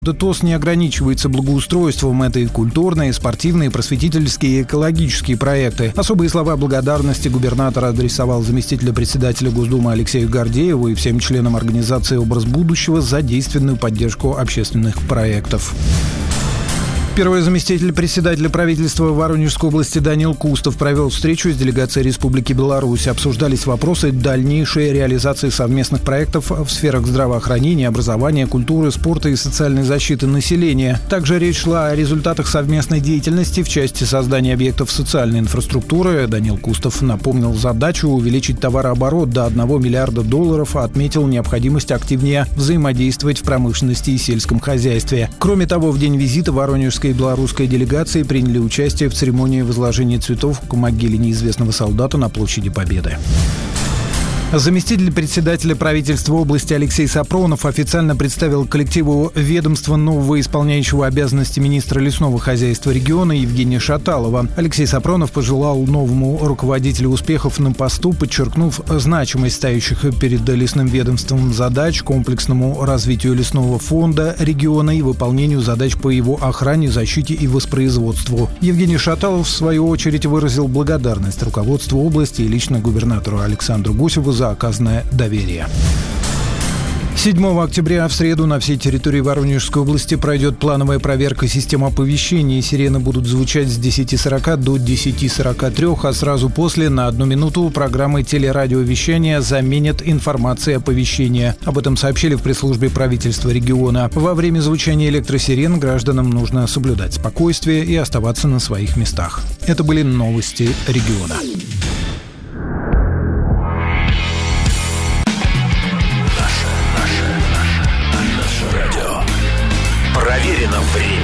ТОС не ограничивается благоустройством. Это и культурные, спортивные, просветительские и экологические проекты. Особые слова благодарности губернатор адресовал заместителю председателя Госдумы Алексею Гордееву и всем членам организации «Образ будущего» за действенную поддержку общественных проектов. Первый заместитель председателя правительства Воронежской области Даниил Кустов провел встречу с делегацией Республики Беларусь. Обсуждались вопросы дальнейшей реализации совместных проектов в сферах здравоохранения, образования, культуры, спорта и социальной защиты населения. Также речь шла о результатах совместной деятельности в части создания объектов социальной инфраструктуры. Даниил Кустов напомнил задачу увеличить товарооборот до $1 миллиарда, а отметил необходимость активнее взаимодействовать в промышленности и сельском хозяйстве. Кроме того, в день визита Воронежской и белорусской делегации приняли участие в церемонии возложения цветов к могиле неизвестного солдата на площади Победы. Заместитель председателя правительства области Алексей Сапронов официально представил коллективу ведомства нового исполняющего обязанности министра лесного хозяйства региона Евгения Шаталова. Алексей Сапронов пожелал новому руководителю успехов на посту, подчеркнув значимость стоящих перед лесным ведомством задач, комплексному развитию лесного фонда региона и выполнению задач по его охране, защите и воспроизводству. Евгений Шаталов, в свою очередь, выразил благодарность руководству области и лично губернатору Александру Гусеву за оказанное доверие. 7 октября в среду на всей территории Воронежской области пройдет плановая проверка систем оповещения. Сирены будут звучать с 10:40 до 10:43, а сразу после на 1 минуту программы телерадиовещания заменят информацией оповещения. Об этом сообщили в пресс-службе правительства региона. Во время звучания электросирен гражданам нужно соблюдать спокойствие и оставаться на своих местах. Это были новости региона. Проверено время.